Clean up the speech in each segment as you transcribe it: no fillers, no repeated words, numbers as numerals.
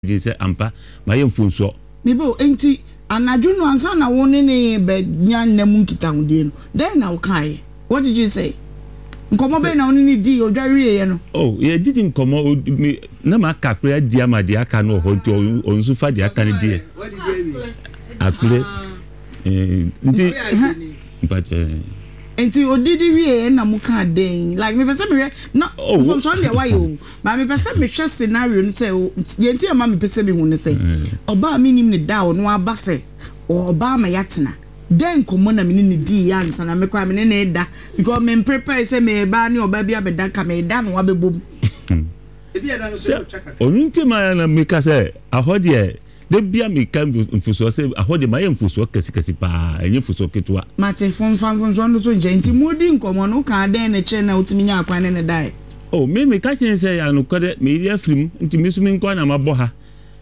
say ampa ma yemfu so mebo enti anadwo no ansa na woni ne be nya namu nkitahudie no then na ukai what did you say nkomo be na woni ni di odware ye no oh ye didi nkomo na ma kakra di amade aka no ho nti onsu fa di aka ne die akule nti but enti odidi wie na muka den like me pese me no from so dey why you but me pese me hwe scenario no say ye enti ama me pese me hu ne say oba mi nim ne da o no aba say oba ma yatena den komo na me ni di ya nsa na me kwa me ne da because me prepare say me ba ni oba bia be da ka me da no abebom ebi ada no so chaka onunti ma na me ka say ahode de bia me kan mfuso say ahode ma ye mfuso kesi pa enye mfuso ketwa mate fon no so nti modi nkomo no ka den ne che na utimi nya akwan ne dai oh me ka chen say ya no kode me iri afrim nti me so me nkwa na mabo ha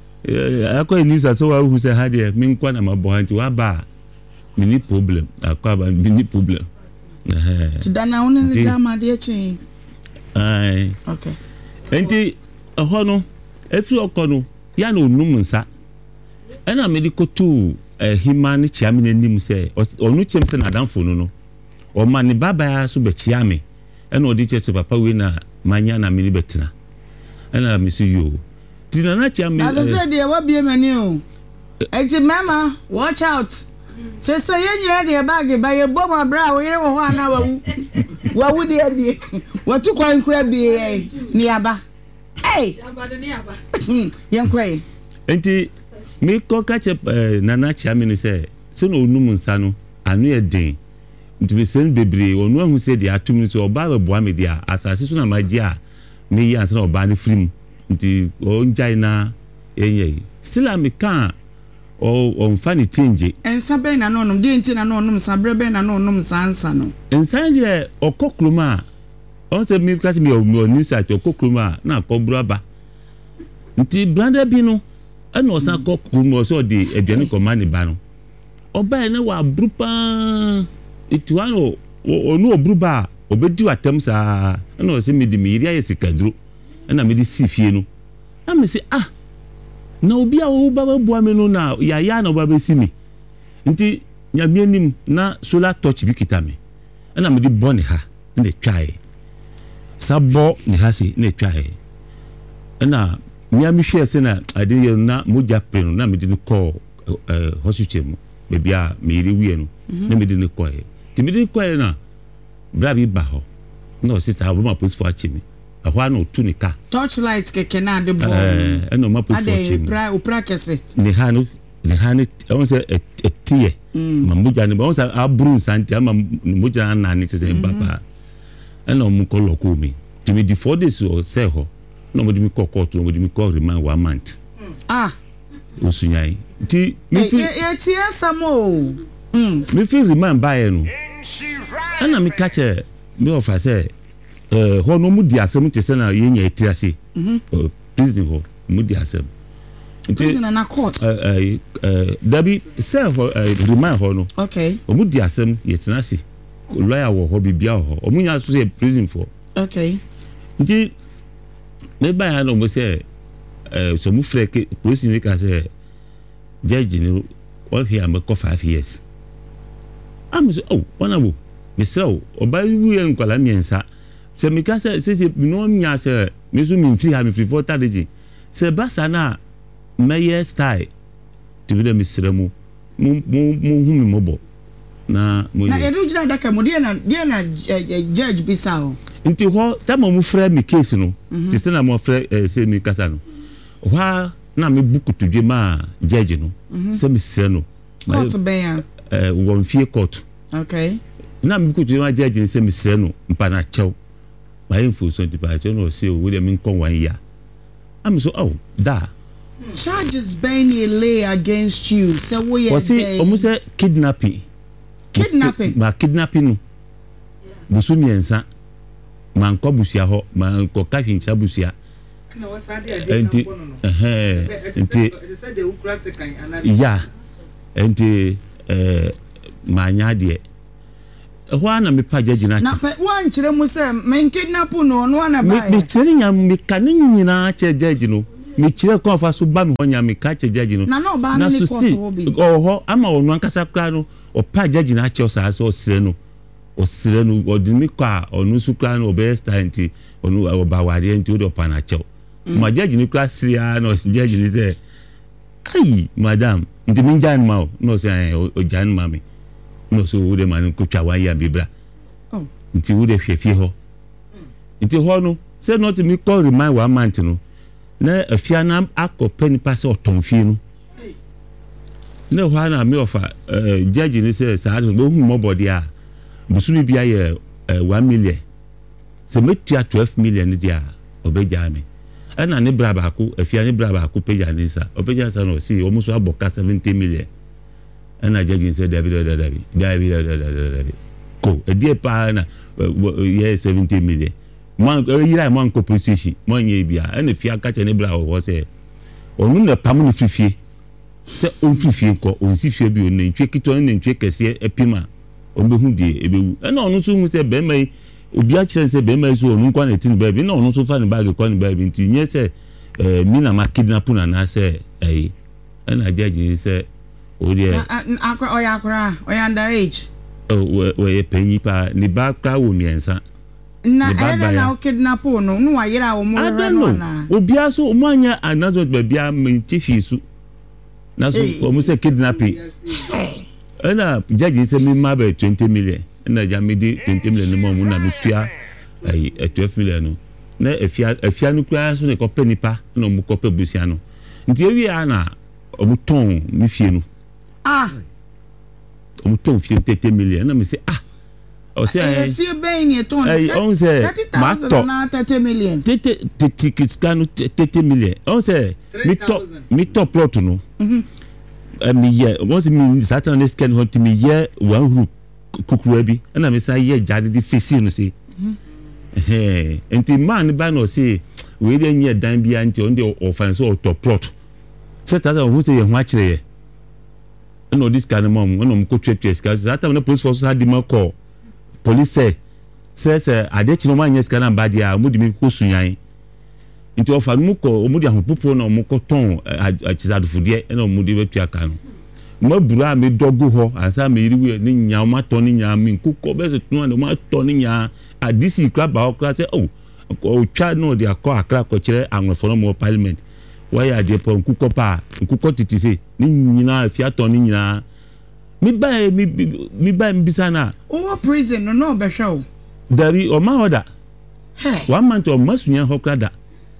akwa news so wa hu say ha de me nkwa na mabo ha nti wa ba mini problem akwa ba mini problem ti dana woni ne dama de chen ai okay nti ho no efri okono ya na onum nsa ena medical to himani chiame nanim se onu chem se na danfo no o ma ne baba so be chiame ena odi che papa we na manya na mini betina ena me so yo ti na chiame as I said dey wa bie mani o enti mama watch out se yenye dey bag ba ye bom abra wo yire wo ho ana wawu dey watu kwa nkura bie ni aba aba de ni aba yenkwe enti me ko kache nana chiame ni se no onum nsa no anu e den nti be sen bebre onu ahu se de atum ni so oba ba boa me dia asase so na maji a me yi ansa oba ni frim nti o njai na enye still am kan o mfani change ensa be na no onum de nti na no onum sabre be na no onum sansa no ensa de okokluma on se mi kasi mi o news at okokluma na akobru aba nti branda bi no ana osan kokluma so de eduane komani ba no oba ene wa brupa ituano onu obruba obedi watam sa ana o se mi di mi iri aye sikadru ana mi di sifie no na me se na obi a wo baba bua me no na ya na baba si mi nti nyame anim na solar touch bi kita me ana me di bone ha na twae sabo ni ha si na twae ana mi hwe se na ade ye na moja pre no na me di no call hospital mu bebi a me iri wie no na me di no call ti me di call na bra bi ba ho na o sisa abo ma police for achimi ahwa na otu ni ka torchlight keke na de bo eno ma police for achimi ade opra kese ni ha ni on se etie ma moja ni on se abru santi ama moja na ni se baba eno mu ko loko mi ti me di 4 days o se ho no mo di mi court no mo di mi call remand 1 month osunyai ti mi fi e ti asamo mi fi remand ba no ana mi catch me offer say ho no mu di asem te se na yenya etiase prison ho mu di asem prison na court dabi say remand ho no okay o mu di asem yetinase lawyer wo ho bibia ho o mu nya so say prison for okay nti me ba ya no mo say so mu freke police ni ka say judge ni o here am ko 5 years am so honorable me say oba wi en kwala miensa se me ka say se no nya say me so me free ha me free for tadege se basa na meye style ti bi de me sremu mu hu me mobo na mo na edu jina daka mo dia na judge bisao nti ho tama mu frɛ me case no ti se na mo frɛ se mi kasa no wa na me buku tudwe ma judge no se me se no court ben won fie court okay na me buku tudwe ma judge se me se no mpa na chew ma info so nti pa chew no se o we dem nkon 1 year am so da charges ben lay against you say we are say omu say kidnapping ba kidnapping no busu miensa manko busia ho manko ka hwincha busia na wasade ade na bono no enti se de ukura se kan ana ya enti manya de ho na me pa jagina na wan kire mu se men kidnap no no na ba me tiri nya me kan nyina che judge no me chire kon fa so ba me honya me ka che judge no na ba no ni court ho bi oho ama onu ankasa kra no o pa judge na che o sa so sire no odimi kwa onu su kra no be stand onu oba ware nti o do pa na che ma judge ni kra siria no judge ni say ai madam nti mi jan ma no say o jan ma me no so wo de man ko twa wan ya bibra nti wo de hwefie ho nti ho no say not me call remind 1 month no na afia na akopani pass otonfie no na ho na me ofa judge ni say sa do hu mo body a busumi bia ye 1 million se metua 12 million dia obeja me ana ne bra ba ko afia ne bra ba ko peja ni sa obeja sa no si o muso aboka 70 million ana judge say David ko e die pa na ye 70 million man yira man ko position man ye bia ana fia ka che ne bra wo se onu na pam no fifie se on fifie ko on si fie bi on ntwe kito on ntwe kese epima on be hu die ebewu ana onu so hu se be mai obi a kire se be mai so onu kwa na tin ba bi na onu so fa ne bag kwa ne ba bi nti nye se mi na ma kidnap na na se ana judge se o die akra oya underage we penyi pa ni ba kra wo miensa na era na kidnap no wa yira wo mo na obi aso mo anya announcement ba bia mentifi su na so o mo se kidnapping ana judge se mi ma be 20 million na ja me di 20 million mo na me tua 12 million no na afia no kura so ne ko pe nipa na mo ko pe busia no nti ewi ana o mo ton mi fie no o mo ton fie 30 million na me se o se fie ben ni ton on se ma to na 30 million tickets kanu 30 million on se mi to plot no mi ye once mi Saturday scan hot mi ye one group kukuru bi na me say ye jade di face no se enti man ba no se we dey nye dan bia nti on dey offense or to plot set as who say ye ho akire ye no this kind mom no mo ko twetwe ska that time no police force had dem call police say ade chi no man nye ska na ba dia mo di me ko sunyan nti ofa no ko mo di ahopopo na mo ko ton achisadufudie na mo di betu aka no mo bura me dogo ho asa me yiri ni nya ma ton ni nya mi kuko be se tun na ma ton ni nya adisi kra ba okra say o twa no dia ko akra ko kire anwefo no mo parliament why are dey pon kuko pa kuko titi se ni nyina fia ton ni nyina mi ba mi bisana o prison no be hwa o dari o ma order 1 month o masunya hokra da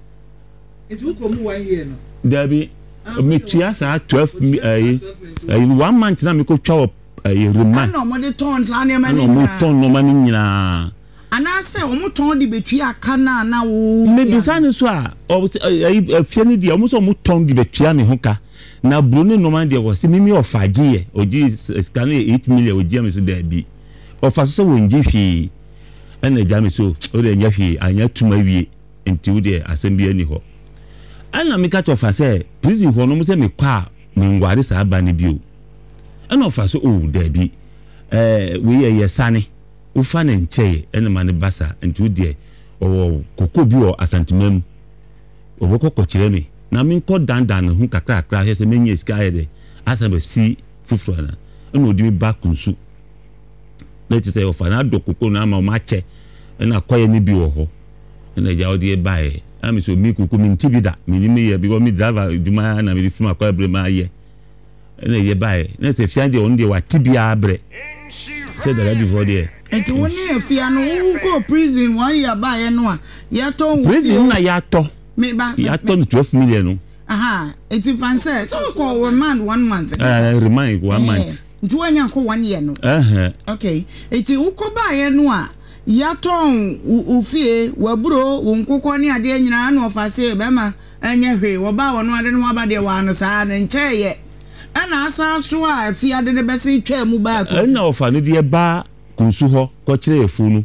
it will come 1 year no dabi me tia sa 12 1 month na me ko twa remand no mo de tons ane ma ni mo ton no ma ni nyina ana se o mo ton de betua aka na wo me bisane so a fie ni dia o mo so mo ton de betua me hoka na bruni no man de wo se mimi ofaje ye oji scan 8 million oji me so dabi ofa so wonji hwi ena jami so o de nya hwi anya tuma wie enti wo de asembia ni ho ana me ka tofa se prison ho no mo se me kwa me ngware sa aba ni bio ana ofa so dabi we ye sane wo fa na nche ena mane basa enti wo de o kokko bi o asantemam o bokko kire me na me nko dandan hu kakra he se menye sika ye de asa be si fufura na ena odi mi ba kunsu let say ofa na do kokko na ma ma che ena koye ni bi wo ho ena ja odi e bae ami so mi kuku mi ntibida mi ni me ye because mi driver juma na mi fuma kwa bre ma ye na ye bae na se fiande on de wa tibia bre say the radio for there enti woni afia no wo ko prison 1 year bae no a ye to prison na ya to me ba ya to 12 million no enti fancy so ko remand 1 month remand 1 month enti wanya ko 1 year no okay enti wo ko bae no a ya ton ufie waburo wonkokọ ni ade nyina na ofase be ma anya hwe wo ba wo no ade no aba de wa no saa na ncheye ana asa so a afie ade ne bese twa mu ba ko na ofa no de ba kunsu ho ko kire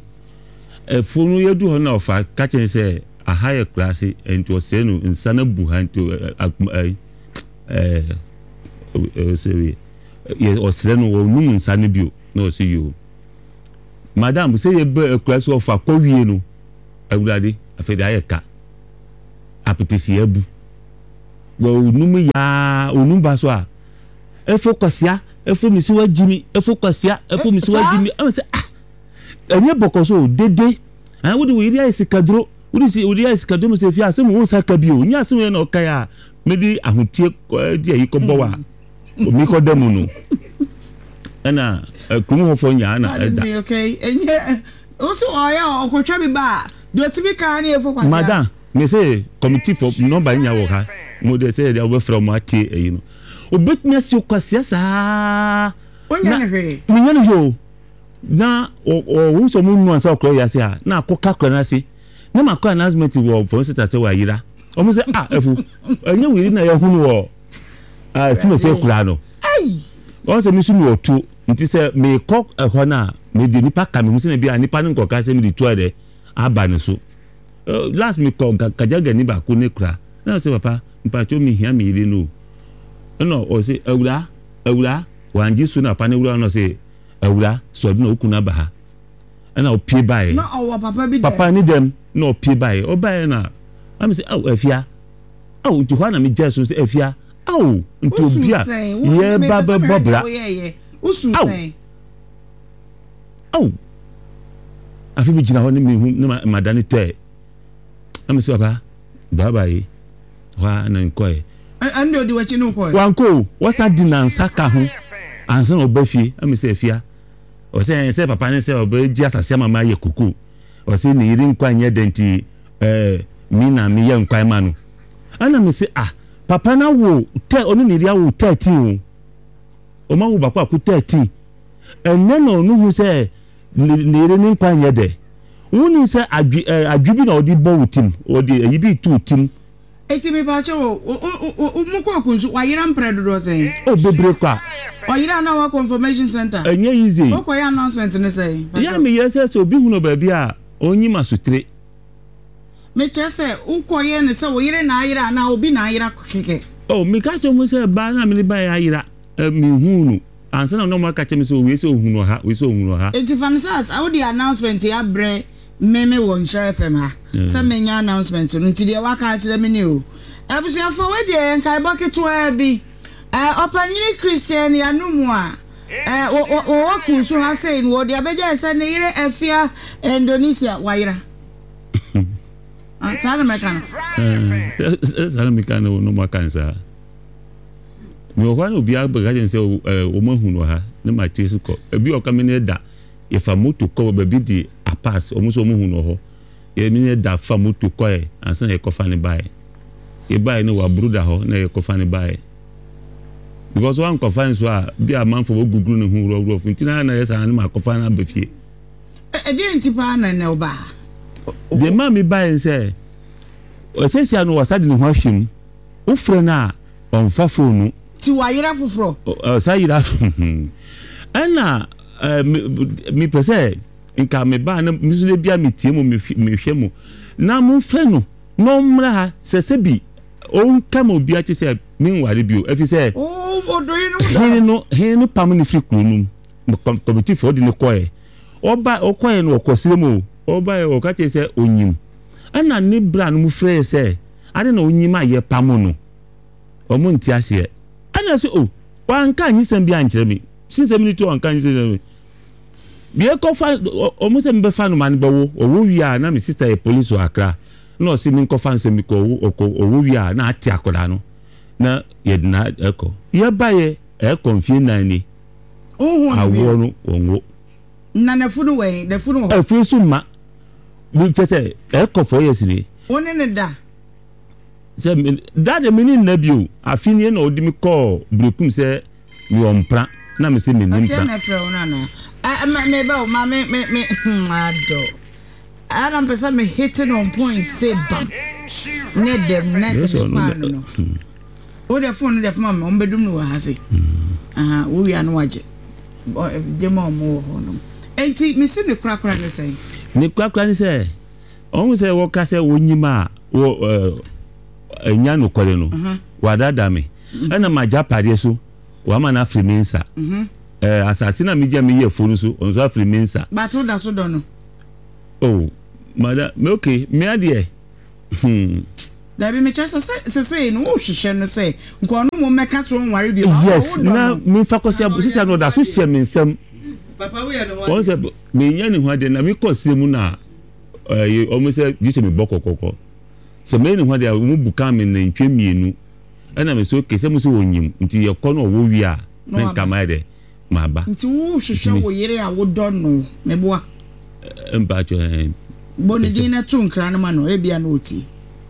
efunu yedu ho na ofa ka chen se a higher class ento se no insana buhanto se ye o se no wo num insana bio no se you madam say ye be class of akowie no awurade afede ayeka apetisi abu onum ya onum ba so a efo kwasia efo misiwa jimi efo kwasia efo misiwa jimi am say enye bokoso dede wo de wo iri isikadro wo de isikadro mo se fi asem wo saka bi o nya asem na okai a me di ahotie di ayi ko bo wa mi ko demu no ana kumu ho fo nya na eda okay enye oso oya okotwa bi ba do tibi ka na efo kwasia madam me say committee for number nya wo ha mo de say they over from ati you know obetnya si kwasia sa onya ne hwe me nya ne ho na o so mu nu ansa okro ya se a na akoka kra na se na makọ announcement wo for instance ate wa yira o mo say efu enye wiri na ya hunu wo simo se kura no ai o se mi sumi otu nti se me kọ ho na me di nipa ka me hu se na bia nipa nko ka se mi di to ade aba ne so last me kọ kajaga ni ba ko ne kura na se papa mpa cho mi hia mi ire no o se awura wanji su na pa ne wura no se awura so na okuna ba ha na o pie bae no o papa bi papa ni dem na o pie bae o bae na am say afia ti ho na me jesu say afia nti obia ye baba bobra usu sen afi bi jina ho ni me hu na madani to e am say papa bye wa na nkoi ande odi wachi no nkoi wanko wasa dinansa ka ho ansa no bafie am say afia o say papa ne say obeji asase mama ye kuku o say ni iri nkwa nye denti mi na mi ye nkwa ma no ana me say papa na wo onu ni ri awo 13 o ma wo bakwa ku 13 enne no nu hu say ni iri ni nkwa nye de woni say adwi bi na odi bo wutim odi yibi tu tim eti me ba che o muko kunsu wa yira mpredo do say o bebre kwa o yira na wa confirmation center enye easy o ko ya announcement ne say ya me yes obi hu no ba bia onyi masutre me che say uko ye ne say wo yire na ayira na obi na ayira keke me ka to mo say ba na me ba ya ayira mi hu nu ansa na no ma ka che me say we say ohunu ha we say ohunu ha eti fansas audi announcement ya bre meme won share fm ha say menya announcement no ti de wa ka kire me ni o abusia for we de enkai bucket wa bi opanyini Christian ya numu a o kunsu ha say no wo de abeja say ne yire afia Indonesia wa yira sana mekana no makansa me o kwano bia ba gaje se o mahunu ha na ma chesu ko ebi o kamene da e fa moto ko ba bi di apas o muso mahunu ho e mi ne da fa moto ko e ansa e ko fa ne bae e bae no wa bruda ho na e ko fa ne bae because one ko fa nso a bia man fo google ne hu ro fintina na yesa na ma ko fa na ba fie e dey ntipa na ne oba de ma mi bae se o se sia no wasade ne ho ahwem wo frɛ na on fa phone ti wa yira foforo sa yira ana mi pese nka me ba na misule bia metie mu me hwɛ mu na mo frɛ no no mra ha se bi o nka mo bia ti se min ware bio efi se he no pam ni free kronum committee for di ne koe oba okoe no okosire mo oba e okache se onyim ana ni bra no mu frɛ se ade na onyim aye pam no omo nti ase ana se wanka anyisem bia nkyere mi since mi to wanka anyisem mi bia ko fa omo se mbe fa no man bawo owo wi a na mi sister e police o Accra na o se mi ko fa nsem ko owo wi a na ati akoda no na ye na eko ye baye e confuse na ni awo no onwo na na funu we the funu ho afu su ma bi tese e ko for yesire woni ne da se da de mini na bio afini na odi mi ko brekum se mi ompra na me se me nimpra afia na fe ona na me ba ma me ado ana pesa me hitting on point say bam ne dem na se kwa no o de phone de phone me ombedum no ha se wo wi anu waje de ma mo ho no enti me se ne krakra ne sei ni krakra ne sei on se wo ka se wonyima wo enya no kore no wadada me ana maja pare so wa ma na afrimensa asasina mi je mi ye fonu so onzo afrimensa batu da so do no mada me okay me adie da bi me chese se no wo hwehwe no se nko no mo meka so nware bi yes na me fa kosia sisi no da so hye me nsam papa we no won se me nya ni ho ade na me kosie mu na o mo se jise me bokokoko se me ni ho ade mu buka me na ntwe mienu ana me so kese mu se wonyim nti ye kɔ no wo wi a me nkama de ma ba nti wo hwehwe wo yere a wo dɔ no me boa mba cho boni din na tu nkra no ma no e bia no oti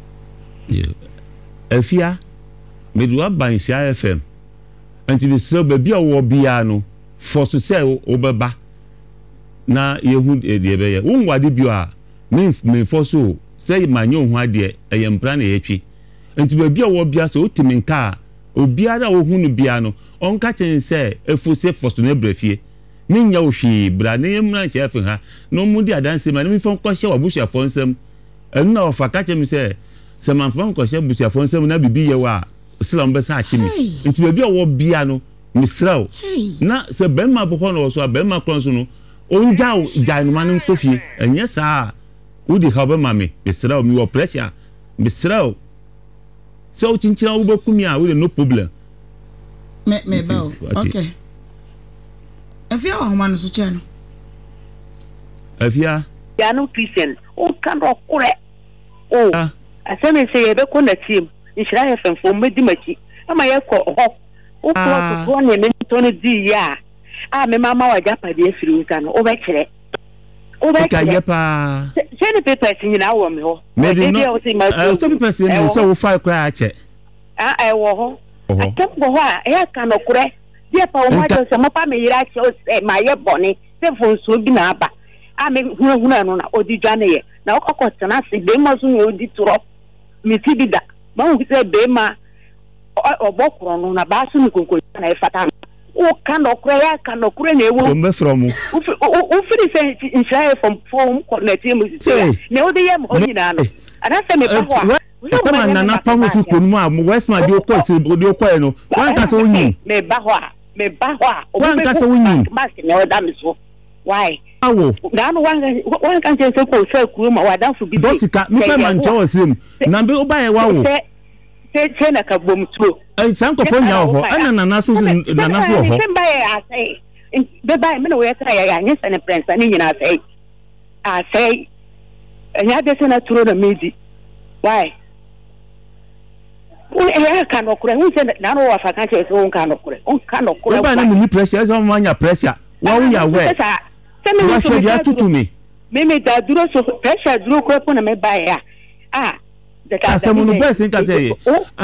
afia me do ban sia FM nti be se ba bia wo bia no for so say wo beba na yehu de be ye wo nwade bio a me for so say manyo hu ade eye mpra na yetwi nti ba bia wo bia se otimi nka obiara wo hu no bia no onka chen say efu se for so na brafie minya wo hwi bra na yemra hye afa ha no mu di adanse ma mi fon kwhye wa busha fon nsam enu na ofa ka chem se man fon kwhye busha fon nsam na bibi ye wa slam be sa achimi nti ba bia wo bia no misraw na se ben ma bo no so ben ma kron so no onjaw jai no man nkofie enye saa udi ha be ma me misraw mi wo pressure misraw so chinchira wo bekumi a we no problem me ba okay afia wa homa no so che no afia ya no Christian o kan ro kure o aseme se ye be ko na tim nhira ye femfo medi machi ama ye ko ho o ko to ne me to no di ya a me mama wa japa de afiri nka no o be kire ka ye pa se ne papers nyina wo me ho me di no so papers ni so wo fa kra a che e wo ho atembo ho a e kan no kure dia pa o ma jo se mo pa me yira che o se ma ye boni se fonso bi na aba a me huna no na odi dwane ye na okoko tena se be mo so no odi turo mi ti bida ma hu se be ma obokro no na ba so ni konko na e fata o kan okra ya kan okra na ewo o me from o firi se inside from phone connect mu se ne odi ye mo nyina no ana se me pa ho Tama nana pamu fi konu a Westman di okọ si di okọ e no wan ka se onyin me ba ho a wan ka se onyin mask me o da me so why awo da no wan kan se ko se kuru ma wa da fu bi dosika mi pe man cho sim na be o ba ye wa wo se na ka bom tuo san ko fo nya ho ana nana so ho se ba ye asai be ba me no we tra ya nya se ne prince ni nyina asai nya de se na turo na meji why o kan okure hu se na no wa fa kan se o kan okure ba na mi pressure so ma nya pressure wa wo ya we se me so ya tutu mi me da duro so pressure duro ko po na me ba ya de ka se mo no person ka se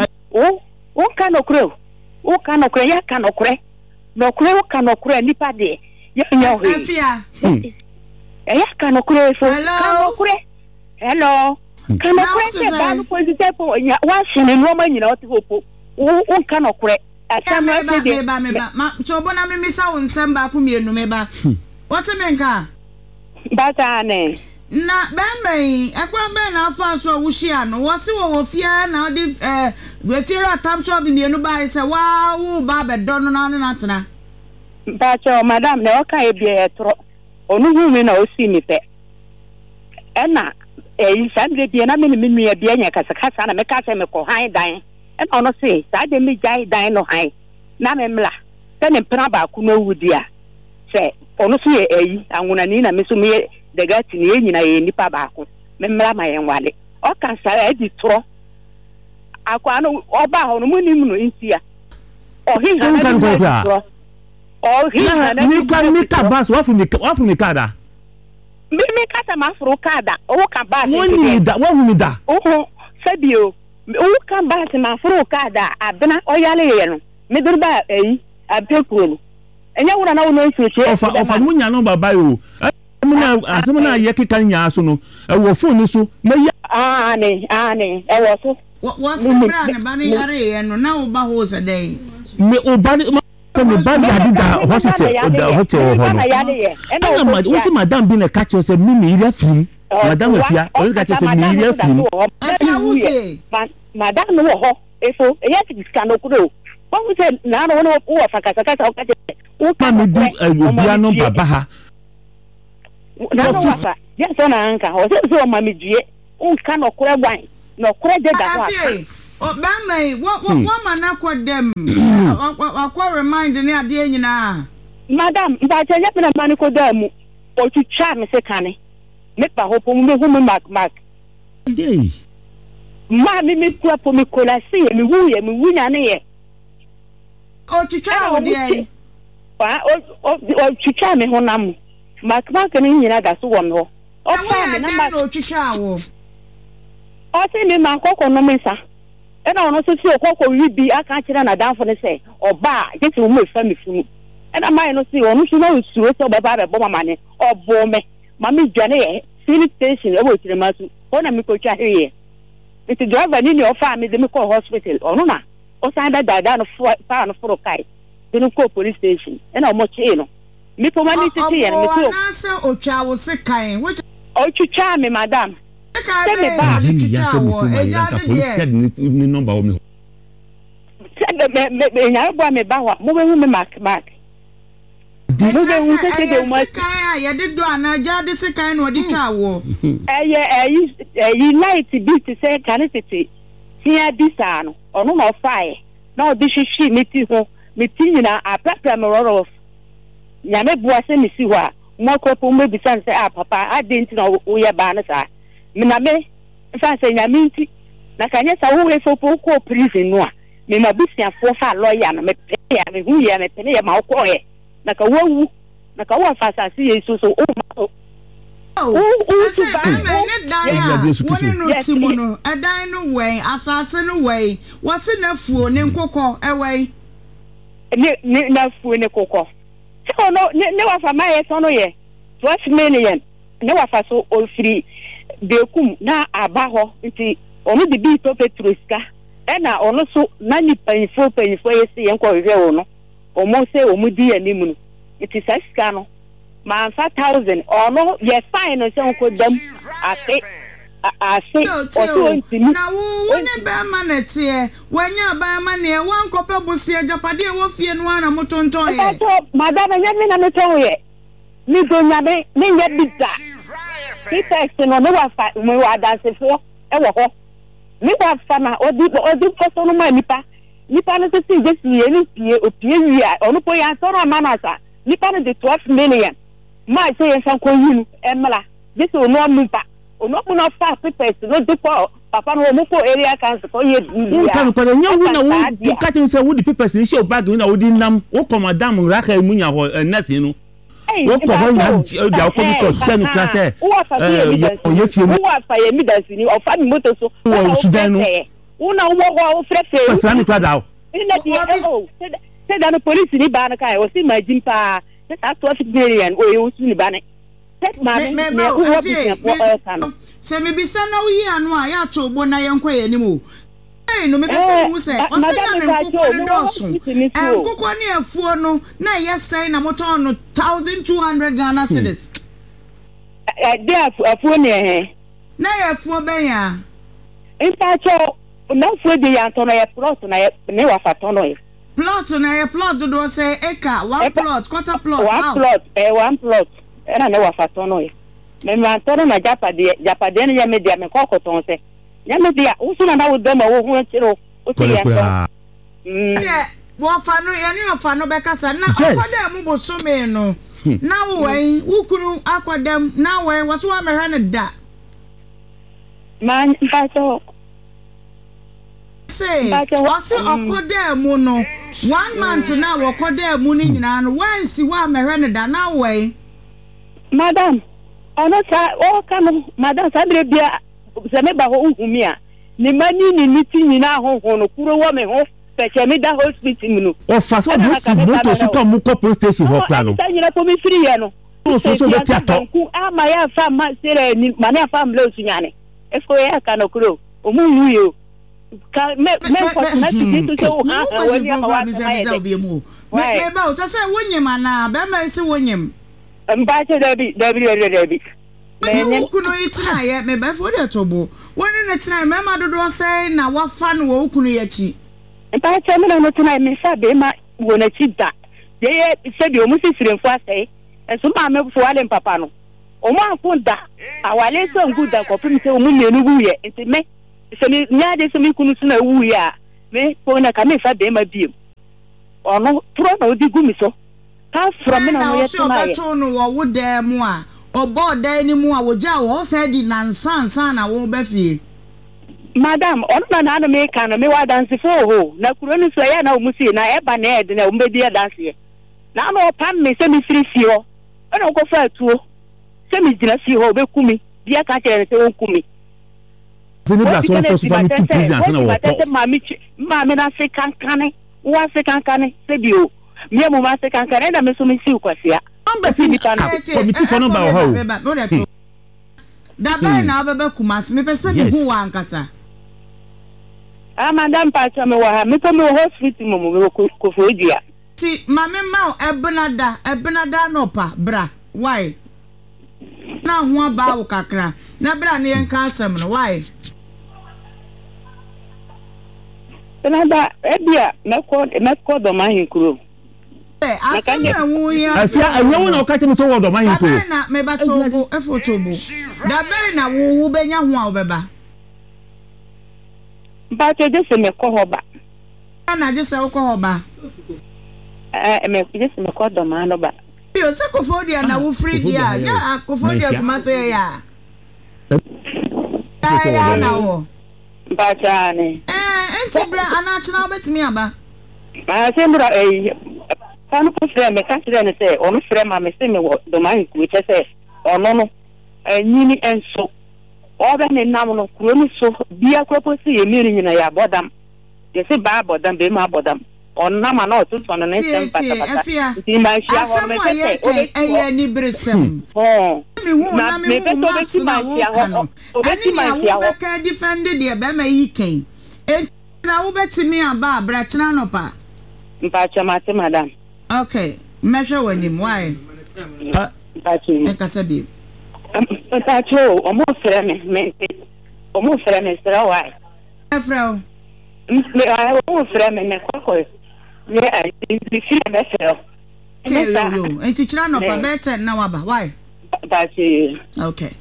o kan okure ya kan okure no okure o kan okure nipa de ya nya ho afia ya kan okure so kan okure hello kan okure se ba no positive po nya wa shine no ma nyina o te hopo o kan okure asama se de ba ma to bona me misa won nsem ba ku mienu me ba what me nka ba ta ne na bembe akwa be na afa so wuhia no wo se wo fia na odi we fia atam so bi mienu ba se wa wo ba be do no na tena ba cho madam ne o ka e bi e tro onu hu mi na o si mi pe ena sandre bi na me nua bi anya kasa na me ka se me ko han dan e no no se sa de me jai dan no han na me mla se ne mpra ba ku no wudi a se ono so ye anwuna ni na me so me de gati ni enyina ye nipa ba ku me mla ma ye nwale o kan sa e di tro akwa no oba ho no munim no ntia o hi ha na o hi ha na ni kan ni ka bas wa fu mi ka da me kasa mafuru kada o kan ba woni da oho sabio o kan ba se mafuru kada abena o yale ye no me durba abekuro no enya wura na wono nsuche ofa munya no baba yo asemu na ye kikan nya so no wo phone so me ya ne e wo so wo sembra ne ba ne yare ye no na wo ba ho se dai me o ba me ba ya da hospital ho no ma o si madam bi na catch us me iri afiri madam afia o catch us me iri afiri afia wuti madam no ho efo e ya ti scan okuro o wo se na no wo fa kasa o catch o pa me di obia no baba ha na no wa fa ya so na nka o se so ma me due o nka no kure gwan no kore de da ho afie o ba mai wo ma na kodem akwa remind ni ade nyina madam ba che nya na mani kodem o twitwa me se kane me pa hopo mu hu me mark dey ma mi kwa po mi kola se mi wu nya ne ye o twitwa o de o twitwa me ho nam mark ni nyina da so wo me ho o fa me na ma o twitwa wo o se mi ma kokko no me sa e na ono so si okoko wi bi aka kire na danfo ne se oba jeti wo me fa me funu e na mai no si onu so na usu so ba ba bo mama ne obo me mama dwane ye filling station e wo tire ma su ona mi ko twa heye it driver ni ofa me de me ko hospital onu na o san da no fa no foro kai de no ko police station e na o mo che no mi po mani tete ye me ko na se o twa wo se kan which o twitwa me madam se me ba twitwa wo e ja de ni number o me se me nya bo me ba wa mo be hu me mark mo be hu se de mo kan ya de do ana ja de se kan no de twa wo eyi light bi ti se kan tete tia bi sa no onu no fae na o de hwehwe mi ti nyina apapra me roro nya me bua se mi si ho a mo ko po mo bi san se papa adenti na o ye ba na sa me na me fa se nya mi nti na kanye sa wo we fo po ko prison no a me ma busia fo fa lawyer na me pe ya me hu ya me pe ne ya ma ko ye na ka wo na ka wo fa sa si yesu so o ma se ne dan woni no timono edan no wen asase no wen wose na fuo ne nkokọ ewen ne na fuo ne kokọ so no ne wa fa mai so no ye 12 million ne wa fa so ofiri bekum na aba ho nti onu de bi to petroska na onu so na ni panfo ye se ye nkọ hwe wo no o mo se o mu di ani mu no nti saska no ma 5000 ono ye fine so ko dam ase o to na wo ne ba ma na tie wanya ba ma ne wan kope busie japade wo fie no ana motonton ye madam nya me na me to ye mi do nya me nya bizza ki text no me wa fa me wa dance fo e wo ho mi wa fa na odi foto no ma nipa no se si je si ye ni pie opie wi a ono po ya so ro ma na sa nipa no de 12 million ma se ye san ko yinu emla je se ono ampa ono po na fa papers no de po papa no mo ko area council ko ye ya kan ko nya wu na wu ka tin se wu di papers ni show bag na wu di nam wo ko madam raka mu nya ho nurse no wo ko ho na ja ko ko sen class ye fie mu wo fa ye mi dance ni o fa mi moto so wo sudan no una wo frefe pasa ni kwada o ina di se da no police ni ba na kai o si ma jimpa se ta 12 million o ye usu ni ba na se me bisa na wi anu a ya to ogbo na ye nkwa ye nimu no me pese mu se o se na nkoko ne doso nkoko ne afuo no na ye sai na moto no 1200 Ghana cedis de afuo ne na ye afuo ben ya impacho na afuo de ya to na ye plot na ye ne wa fa to no ye plot na ye plot do say eka one plot quarter plot one plot era ne wa fa to no ye me ma to na japade ne ya media me ko ton se ya media usu na wo dem wo hu chiro o ti ya wo fa no ya ni fa no be kasa na akwada mu bosome no na wo wen ukuru akwadam na wen wo so wa mehwe ne da man fa to say wase akwada mu no 1 month na wo akwada mu ni nyina no wansi wa mehwe ne da na wen madam ono sa o kanu madam sabre bia se me ba ho nhumia ni mani ni niti nyina ho no kuro wo me ho peche me da hospital mu no o fa so do si moto so to mu ko police station ho kra no ta nyina ko mi free ye no so be ti ato ama ya fa ma sere ni mani fa mle osunyane e fo ya ka no kuro o mu hu yo ka me ko na ti to so ha wa ni ama wa me ba o sa wonyem ana be ma si wonyem mbache dabi me kuno itina ye me ba fo de tobo woni ne tina me ma dodo sai na wafa no wo kuno ye chi mbache me no tina me sa be ma wo na chi da ye se bi o mu sisire mfo asai enso ma me fo wale papa no o ma fo da awale so ngu da ko pim se o mu menu gu ye nti me se me nya de se me kunu so na wu ya me po na ka me fa be ma biem ono pro na odi gu mi so ka from me na no yeto na ye no wo wo da mu a obo da ni mu a wo ja wo se di nansan na wo ba fie madam ono na me ka na me wa dance fo ho na kuro ni so ya na o musi na e ba na e de na o mbedi ya dance ye na no pam me se me firi fie ho ono ko fa tuo se me jina fie ho be kumi dia ka tere se won kumi Sini bla so for so tu prison na wo ko mami na se kankane wa se kankane se bio mi mo ma se kankane da me so me si kwasia ambasi ni committee for number ho da ba na baba kumasi me pese me hu wa ankasa madam pacha me wa ha me to me hospital mo ko fodia ti mami ma ebnada no pa bra why na ho ba wo kakra na bra ne en ka asem no why Nada, ebia meko do mahin kuro. Asem enwu ya. Afia enwu na okache me so wo do mahin kuro. Na me ba tobo, efotobo. Da be na wo benya ho a obeba. Ba to je se meko ho ba. Na je se wo ko ho ba. Me je se meko do ma no ba. Yo se ko fodia na wo free dia. Ya ko fodia kuma se ya. Ya na wo. Ba chane. Entibra anachina obetimi aba. Sembra kanu ko frɛ me ka kyerɛ ne sɛ ɔno frɛ ma me sɛ me do man ku kyɛ sɛ ɔno no nyini enso ɔbɛ ne nam no kuro ni so bia kropo si ye miri nyina ya bodam ye se ba bodam be ma bodam onna ma na otuto no ne sem pata ti ma hia ho me sɛ eye ni bresem mi hu na mi hu max na wo kanu ani ma wo ka defend de be ma yi ken na wo betimi aba abrachina no pa mpacha mate madam. Okay, measure when him why? Mpacha. Kasabi. Mpacha omo frɛ me omo frɛ me sra why? Efrel. Me omo frɛ me kokɔ. Me ai di fi me frɛ. Yo, enti chira no pa better na waba why? Mpacha. Okay.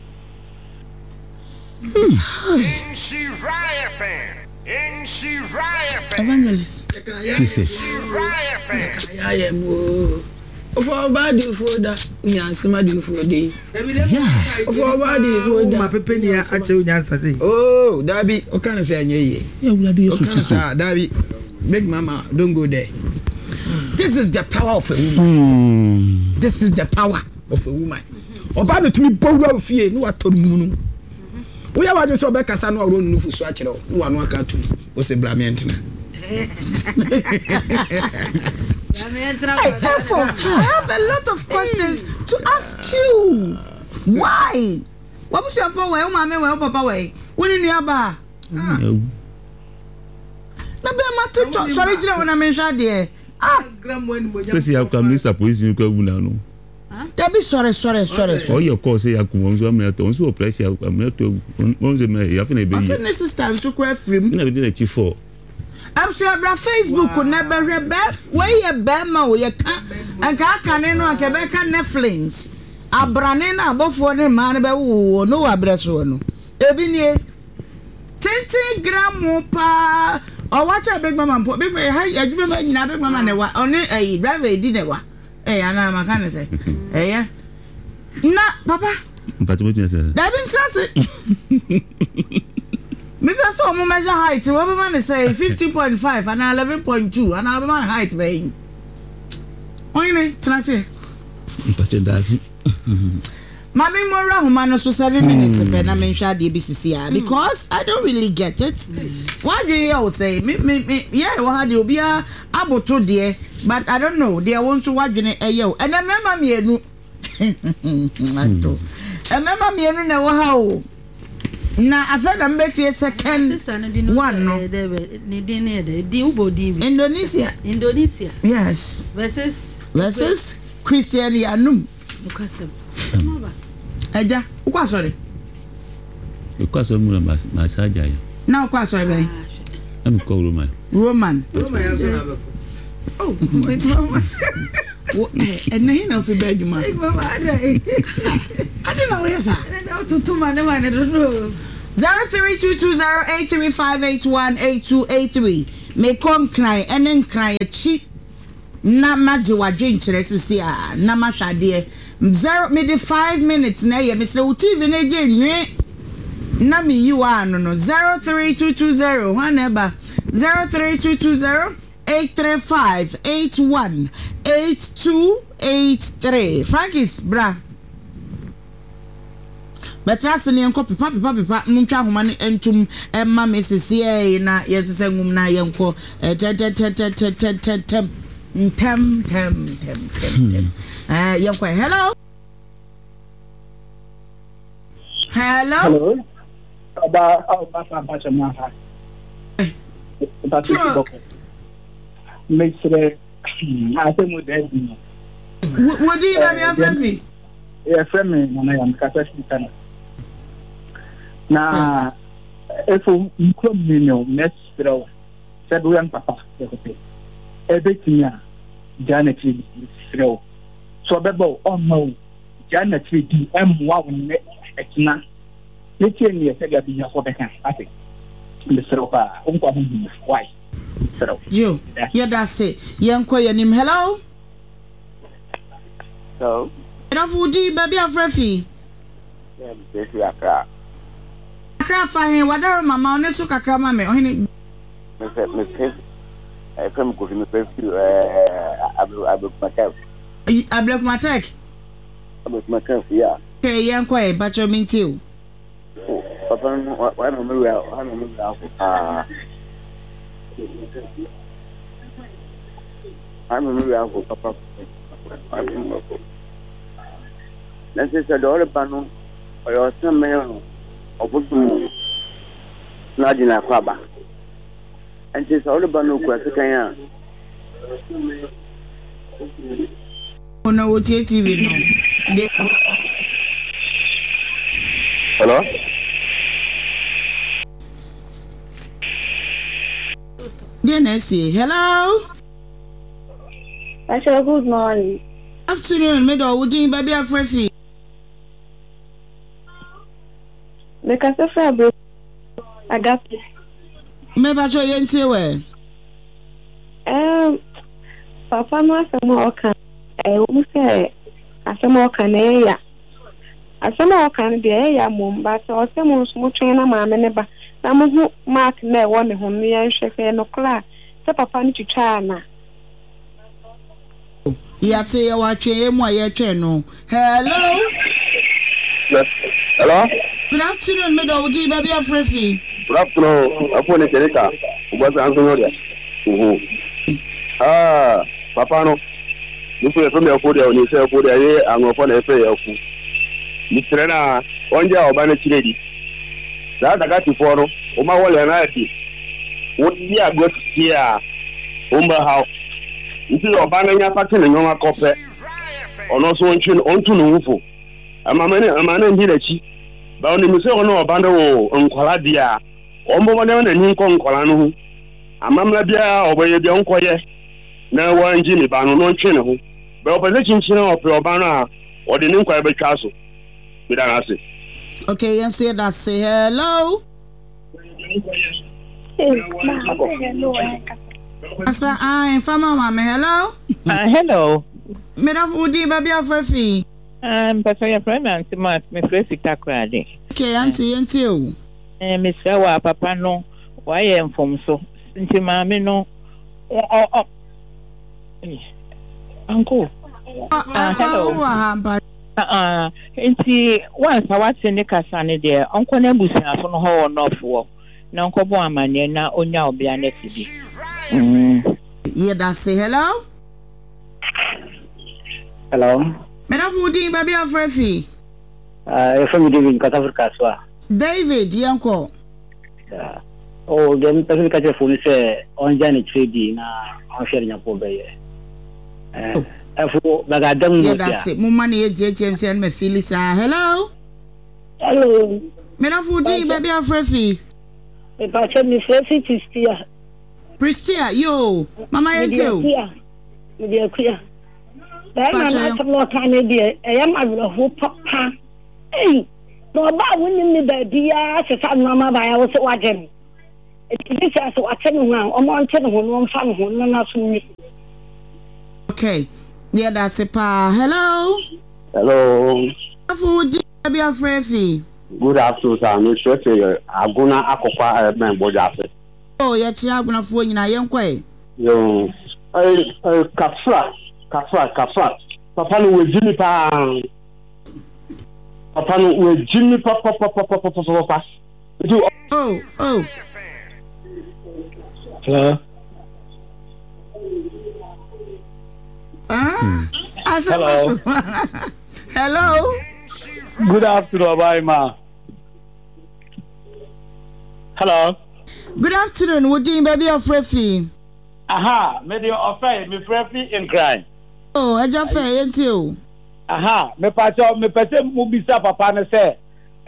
She riot fan. In she riot fan. Evangelist. Jesus. Riot fan. I am for body for that. We are some do for day. For body for that. My penny, I tell you, answer. Oh, Darby, what can I say? Yeah, we are the Darby, big mama, don't go there. This is the power of a woman. This is the power of a woman. Obama to me, Bogo fear, no, I told you. We are just so back as I know, no for swatch. No one can to was a Bramiantina. I have a lot of questions to ask you. Why? What was your phone? Where my man, papa way? When in your bar? No, but I'm sorry, when I mentioned there. So, see, how come Mr. Police in Kabuna? Debbie, sorry. Oh, your course, I come to me at once, so pressure. I'm not to once a man. You have a baby. This is time to quit free. Never did a chief for. I'm sure about Facebook could never rebel. Where you bema, where you can't, and can't know Quebec Netflix. A branina above for the man about no address one. Ebony 20 gram mopa or watch a big mama put big way. I remember in a big mama only a driver dinner. Eh, ana makana say. Eh. Na papa. But what you say? That been trust. Maybe I saw mo measure height. What man say 15.5 and 11.2 and our man height be. Oine, tena say. But you does. Mami mora humano so 7 minutes pe na mention the BCC because I don't really get it. Why do you say me yeah we had obi aboto there but I don't know they want to wadwene eyo and remember me enu ato remember me enu na wo ha o na afeda mbeti second one no Indonesia yes versus Christianum Eja, ukwa sorry. Ukwa sorry mura massage ayo. Na ukwa sorry be. I'm called Roman. Roman. Oh, it's Roman. And he no fi bed man. I don't know yes sir. I don't know to man I don't know. 03220835818283 me kom kran ene nkran echi na maje wadwe nkyere sisi a na mahwade 0 me the 5 minutes na ye me se wo TV na je nwe na me yi wa no no 03220 whatever 0322083581883 Frankis bra betrase ne enko pepa ntwa homa ne entum emma mesisi e na yesese ngum na yenko tem yenko hello Aba chama ha. Mesre atemu dedi. Wodi na me afafi. Frame na ya mkasasi sana. Na efo mkomnyo mesro. Sabu yan papa yekote. Ebetia Janet Sro. So bebo no Janet di M1 ne etina. Netie ni ese ga binya ko beka ate. Mesro pa onko amu why. So Yo, yeah that's it. Yanko yanim hello. So Rafudi baby afrefi. yeah, this is Accra. Accra fa hen wadaro mama onesu kakra ma me ohini. Miss I come go me first Abu Matek. Ablek Matek. Abu Matek, yeah. Okay, yanko e bacho minti o. Papa why no me I'm a papa. Let's say the other panel or some male or put not in a crabber. And she's all about no question. Oh no, what's your TV no? Hello? DNSC, hello? Pastor, good morning. Afternoon, middle, would you baby afrefi? Make us a fair bro. I got this. Me bacho yenti we. Papa no asemo oka. Wo say asemo oka na ya. Asemo oka na de ya mum ba so asemo nso twen na ma me ne ba. Na mo hu mark na e wo ne ho ne yan hwehwe no kla. Se papa ni twitwa na. Yate ya watwe emu aye twe no. Hello? Yes. Hello? Good afternoon, middle, would you baby afrefi? Good afternoon. Apo ne Jerika. Ugwa Antonio dia. Papa no. Nipo e fami akodi a oni se akodi aye anwofo na efe ya ku. Misre na onja oba na chiredi. Da daga tifo no, o ma wole na ati. Wodi agbo tia. Umba how. Nti oba na nya pati na nyoma kope. Ono so ontu no wufo. Amane ndi na chi. Ba oni mi se ono oba na wo nkwala dia. Ombo na na ni nkwala no hu. Amamla bia oboye bia nkoye. Na wanji ni ba no ntwe ne ho. Ba opese chinchina ope oba na odi ni nkwala betwa so. Bida na se. Okay, yes, yeah, that's say hello. Hello. Asa fama mama hello. Hello. Me da udi baby afrefi. Pastor your friend Auntie Mat, me fresh takwade. Okay, auntie o. Me say wa papa no, why inform so. Nti maame no. Uncle. Hello. Nti once I watch ne kasa ne de, onko na busia so no ho no fo. Na onko bo amane na onya obia na tibi. Yeah, that's say hello. Hello. Me da udi baby afrefi. From David Katafurka so. David yanko. Oh, dem person ka phone say on Janet trade na on share nya ko be ye. Afo baga dam yeah, that's it. Mumma na JHM say me Felisa. Hello. Hello. Me da udi baby afrefi. Me pa che me fresh Pristia, yo, mama yento. Me dey kuya. Ba na na tamo kan dey. E am agro ho papa. Hey, No ba woni me da dia se sa no ma ba ya wo se wajem. It is as what ten one o mo nte no no mfa no no na so ni. Okay. Yeah, that's a pa. Hello. Hello. Be afraid. Good afternoon, sir. I'm sure to Aguna Akokwa Bojafe. Oh, yeah, Chiaguna for you now, young quay. Yo, Kafra. Papa no with Jimmy Pa. Papa no with Jimmy Papa. Oh. Hello. Hello. Hello. Good afternoon, Abaima. Hello. Good afternoon. What do you baby of Refi? Aha, me offer me Refi in crime. Oh, I just say it you. Aha, me pacho me pese mubisa papa ne se.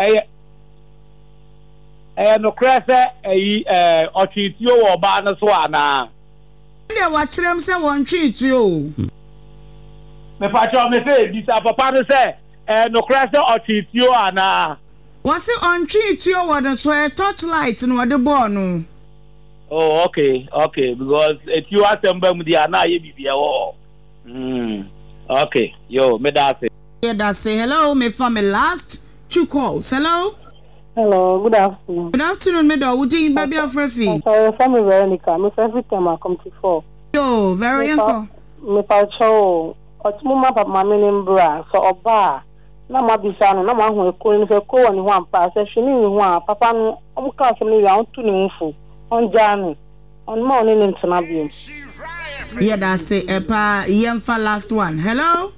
No krese otwitio wo ba ne so ana. They watch them say one treat you. Me pacho me say bisa papa ne se no krese otwitio ana. Was it on treat you what so a torchlight no the born? Oh, okay, because if you assemble with the ana ye bibia wo. Okay, yo, me da say. Yeah, that say hello, me for me last 2 calls. Hello. Hello, good afternoon. Good afternoon, me do. Would you baby of Refi? Sorry, from Veronica. Me every time I come to 4. Yo, very uncle. Me pacho. Otumuma papa mama nimbra so oba. Na mabisa no na ma hu ekoro ni fe ko woni ho ampa se hwe ni hu a papa no omka asem ni ya ontu ni mfu on jani on ma oni ntena biem. Yeah, that's say epa yemfa last one. Hello.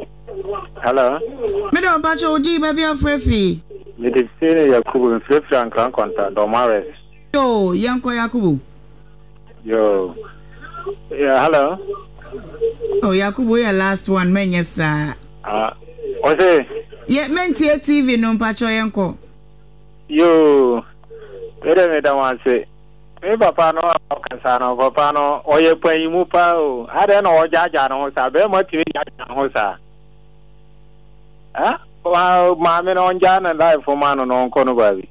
Me do pacho oji baby of Refi. Me dey say Yakubu in Free and Clan contact Domares. Yo, yanko Yakubu. Yo. Yeah, hello. Oh, Yakubu, your last one, man, yes, sir. What's it? Yeah, men see TV, no pacho yanko. Yo. Wait a minute, I want to say. Me papa no kansano papa no oye pwan mu pa o. Ade no ojaja no sa be mo tiri jaja no sa. Wa ma me no onja na life for man no nko no gwabi.